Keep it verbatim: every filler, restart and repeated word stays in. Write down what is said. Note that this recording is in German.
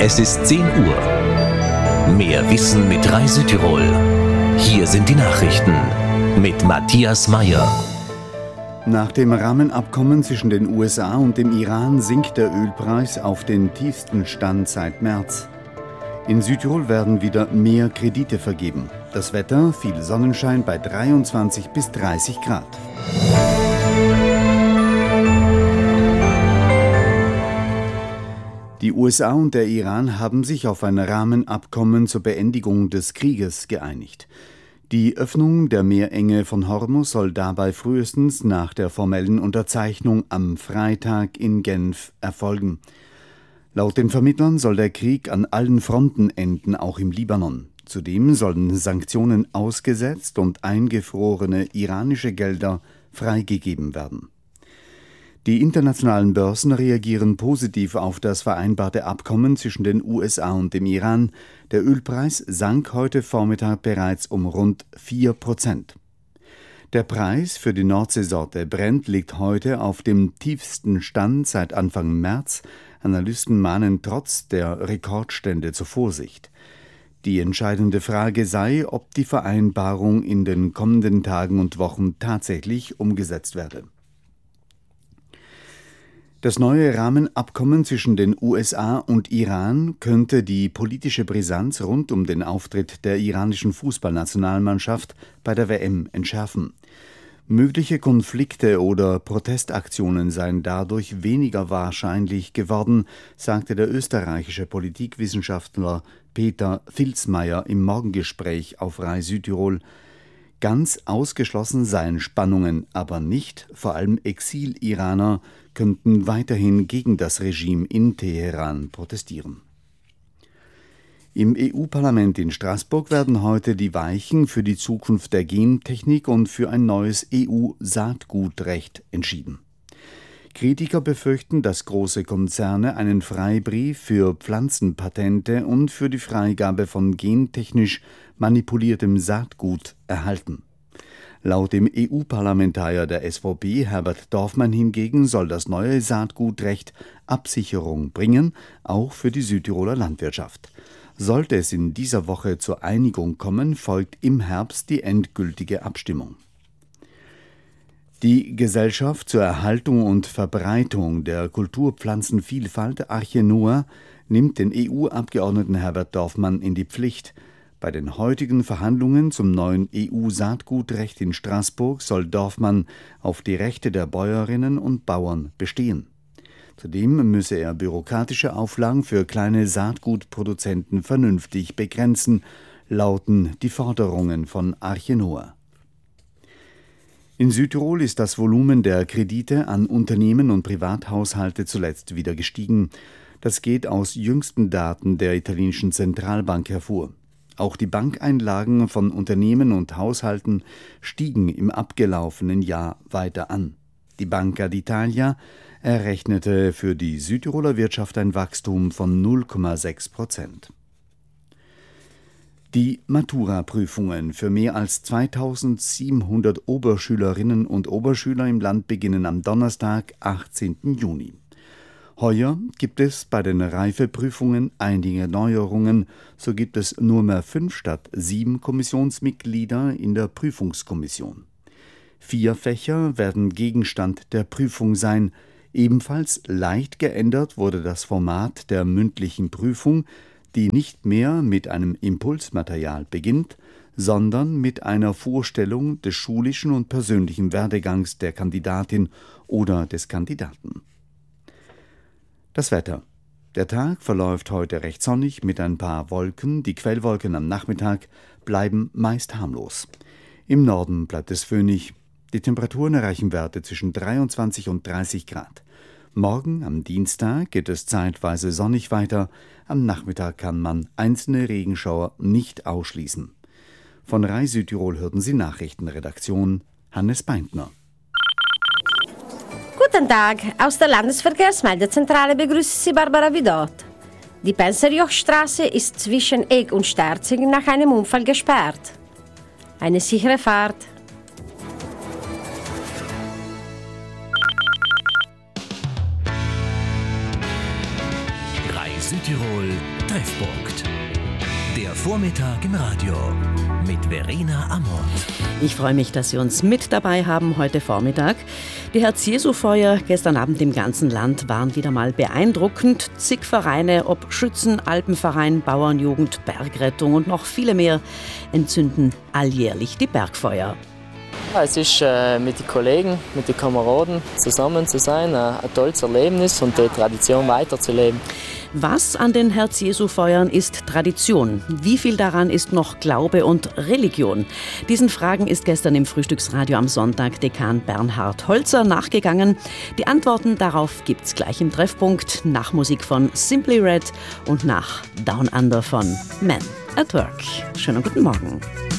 Es ist zehn Uhr. Mehr Wissen mit Rai Südtirol. Hier sind die Nachrichten mit Matthias Meyer. Nach dem Rahmenabkommen zwischen den U S A und dem Iran sinkt der Ölpreis auf den tiefsten Stand seit März. In Südtirol werden wieder mehr Kredite vergeben. Das Wetter, viel Sonnenschein bei dreiundzwanzig bis dreißig Grad. Die U S A und der Iran haben sich auf ein Rahmenabkommen zur Beendigung des Krieges geeinigt. Die Öffnung der Meerenge von Hormuz soll dabei frühestens nach der formellen Unterzeichnung am Freitag in Genf erfolgen. Laut den Vermittlern soll der Krieg an allen Fronten enden, auch im Libanon. Zudem sollen Sanktionen ausgesetzt und eingefrorene iranische Gelder freigegeben werden. Die internationalen Börsen reagieren positiv auf das vereinbarte Abkommen zwischen den U S A und dem Iran. Der Ölpreis sank heute Vormittag bereits um rund vier Prozent. Der Preis für die Nordseesorte Brent liegt heute auf dem tiefsten Stand seit Anfang März. Analysten mahnen trotz der Rekordstände zur Vorsicht. Die entscheidende Frage sei, ob die Vereinbarung in den kommenden Tagen und Wochen tatsächlich umgesetzt werde. Das neue Rahmenabkommen zwischen den U S A und Iran könnte die politische Brisanz rund um den Auftritt der iranischen Fußballnationalmannschaft bei der W M entschärfen. Mögliche Konflikte oder Protestaktionen seien dadurch weniger wahrscheinlich geworden, sagte der österreichische Politikwissenschaftler Peter Vilsmeier im Morgengespräch auf Rai Südtirol. Ganz ausgeschlossen seien Spannungen, aber nicht, vor allem Exil-Iraner könnten weiterhin gegen das Regime in Teheran protestieren. Im E U-Parlament in Straßburg werden heute die Weichen für die Zukunft der Gentechnik und für ein neues E U-Saatgutrecht entschieden. Kritiker befürchten, dass große Konzerne einen Freibrief für Pflanzenpatente und für die Freigabe von gentechnisch manipuliertem Saatgut erhalten. Laut dem E U-Parlamentarier der S V P, Herbert Dorfmann, hingegen soll das neue Saatgutrecht Absicherung bringen, auch für die Südtiroler Landwirtschaft. Sollte es in dieser Woche zur Einigung kommen, folgt im Herbst die endgültige Abstimmung. Die Gesellschaft zur Erhaltung und Verbreitung der Kulturpflanzenvielfalt Arche Noah nimmt den E U-Abgeordneten Herbert Dorfmann in die Pflicht. Bei den heutigen Verhandlungen zum neuen E U-Saatgutrecht in Straßburg soll Dorfmann auf die Rechte der Bäuerinnen und Bauern bestehen. Zudem müsse er bürokratische Auflagen für kleine Saatgutproduzenten vernünftig begrenzen, lauten die Forderungen von Arche Noah. In Südtirol ist das Volumen der Kredite an Unternehmen und Privathaushalte zuletzt wieder gestiegen. Das geht aus jüngsten Daten der italienischen Zentralbank hervor. Auch die Bankeinlagen von Unternehmen und Haushalten stiegen im abgelaufenen Jahr weiter an. Die Banca d'Italia errechnete für die Südtiroler Wirtschaft ein Wachstum von null Komma sechs Prozent. Die Matura-Prüfungen für mehr als zweitausendsiebenhundert Oberschülerinnen und Oberschüler im Land beginnen am Donnerstag, achtzehnten Juni. Heuer gibt es bei den Reifeprüfungen einige Neuerungen. So gibt es nur mehr fünf statt sieben Kommissionsmitglieder in der Prüfungskommission. Vier Fächer werden Gegenstand der Prüfung sein. Ebenfalls leicht geändert wurde das Format der mündlichen Prüfung, die nicht mehr mit einem Impulsmaterial beginnt, sondern mit einer Vorstellung des schulischen und persönlichen Werdegangs der Kandidatin oder des Kandidaten. Das Wetter. Der Tag verläuft heute recht sonnig mit ein paar Wolken. Die Quellwolken am Nachmittag bleiben meist harmlos. Im Norden bleibt es föhnig. Die Temperaturen erreichen Werte zwischen dreiundzwanzig und dreißig Grad. Morgen, am Dienstag, geht es zeitweise sonnig weiter. Am Nachmittag kann man einzelne Regenschauer nicht ausschließen. Von Rai Südtirol hörten Sie Nachrichtenredaktion Hannes Beintner. Guten Tag, aus der Landesverkehrsmeldezentrale begrüßt Sie Barbara Vidot. Die Penserjochstraße ist zwischen Egg und Sterzing nach einem Unfall gesperrt. Eine sichere Fahrt. Südtirol Treffpunkt. Der Vormittag im Radio mit Verena Amort. Ich freue mich, dass Sie uns mit dabei haben heute Vormittag. Die Herz-Jesu-Feuer gestern Abend im ganzen Land waren wieder mal beeindruckend. Zig Vereine, ob Schützen, Alpenverein, Bauernjugend, Bergrettung und noch viele mehr, entzünden alljährlich die Bergfeuer. Ja, es ist äh, mit den Kollegen, mit den Kameraden zusammen zu sein, äh, ein tolles Erlebnis und die Tradition weiterzuleben. Was an den Herz-Jesu-Feuern ist Tradition? Wie viel daran ist noch Glaube und Religion? Diesen Fragen ist gestern im Frühstücksradio am Sonntag Dekan Bernhard Holzer nachgegangen. Die Antworten darauf gibt's gleich im Treffpunkt nach Musik von Simply Red und nach Down Under von Men at Work. Schönen guten Morgen.